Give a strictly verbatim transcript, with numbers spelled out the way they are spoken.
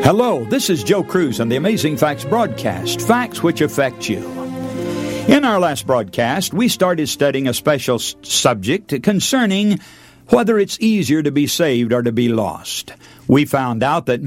Hello, this is Joe Cruz on the Amazing Facts broadcast, facts which affect you. In our last broadcast, we started studying a special s- subject concerning whether it's easier to be saved or to be lost. We found out that